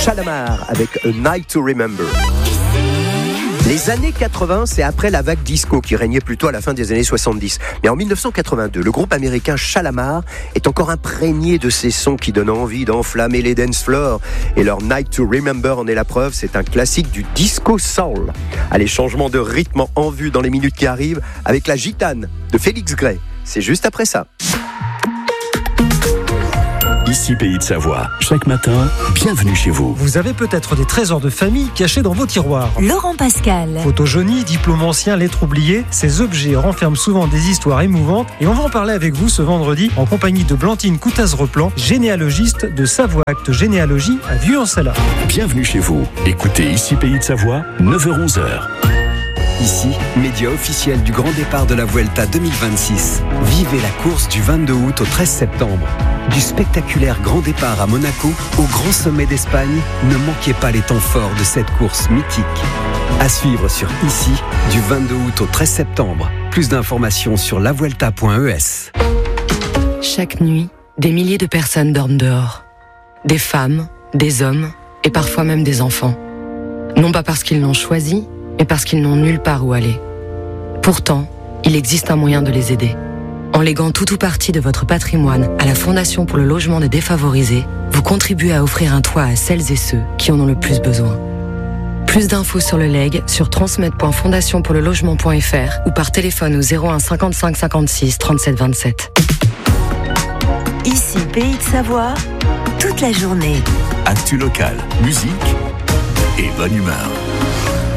Shalamar avec A Night to Remember. Les années 80, c'est après la vague disco qui régnait plutôt à la fin des années 70. Mais en 1982, le groupe américain Shalamar est encore imprégné de ces sons qui donnent envie d'enflammer les dance floors. Et leur Night to Remember en est la preuve, c'est un classique du disco soul. Allez, changement de rythme en vue dans les minutes qui arrivent avec la Gitane de Félix Gray. C'est juste après ça. Ici Pays de Savoie. Chaque matin, bienvenue chez vous. Vous avez peut-être des trésors de famille cachés dans vos tiroirs. Laurent Pascal. Photos jaunies, diplômes anciens, lettres oubliées, ces objets renferment souvent des histoires émouvantes et on va en parler avec vous ce vendredi en compagnie de Blantyne Coutaz-Replan, généalogiste de Savoie Acte Généalogie à Vieux-en-Sala. Bienvenue chez vous. Écoutez Ici Pays de Savoie, 9h-11h. Ici, média officiel du grand départ de la Vuelta 2026. Vivez la course du 22 août au 13 septembre. Du spectaculaire grand départ à Monaco au grand sommet d'Espagne, ne manquez pas les temps forts de cette course mythique. À suivre sur Ici, du 22 août au 13 septembre. Plus d'informations sur lavuelta.es. Chaque nuit, des milliers de personnes dorment dehors. Des femmes, des hommes et parfois même des enfants. Non pas parce qu'ils l'ont choisi, mais parce qu'ils n'ont nulle part où aller. Pourtant, il existe un moyen de les aider. En léguant tout ou partie de votre patrimoine à la Fondation pour le logement des défavorisés, vous contribuez à offrir un toit à celles et ceux qui en ont le plus besoin. Plus d'infos sur le legs sur transmettre.fondationpourlelogement.fr ou par téléphone au 01 55 56 37 27. Ici Pays de Savoie, toute la journée. Actu local, musique et bonne humeur.